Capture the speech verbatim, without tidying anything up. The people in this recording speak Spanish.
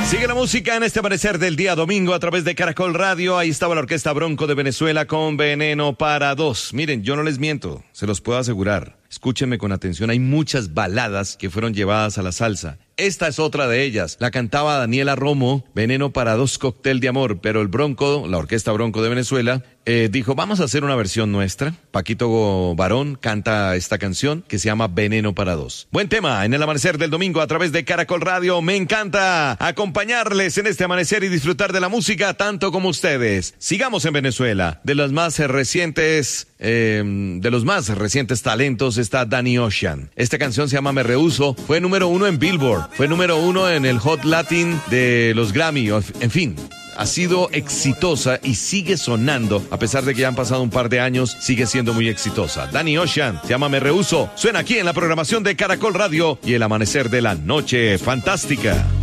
Sigue la música en este amanecer del día domingo a través de Caracol Radio. Ahí estaba la Orquesta Bronco de Venezuela con Veneno para Dos. Miren, yo no les miento, se los puedo asegurar. Escúchenme con atención, hay muchas baladas que fueron llevadas a la salsa. Esta es otra de ellas. La cantaba Daniela Romo, Veneno para Dos, Cóctel de Amor. Pero el Bronco, la Orquesta Bronco de Venezuela, eh, dijo, vamos a hacer una versión nuestra. Paquito Barón canta esta canción que se llama Veneno para Dos. Buen tema en el amanecer del domingo a través de Caracol Radio. Me encanta acompañarles en este amanecer y disfrutar de la música tanto como ustedes. Sigamos en Venezuela. De los más recientes, eh, de los más recientes talentos está Danny Ocean. Esta canción se llama Me Rehuso. Fue número uno en Billboard. Fue número uno en el Hot Latin de los Grammy. En fin, ha sido exitosa y sigue sonando. A pesar de que ya han pasado un par de años, sigue siendo muy exitosa. Danny Ocean, se llama Me Rehuso. Suena aquí en la programación de Caracol Radio y el amanecer de la noche fantástica.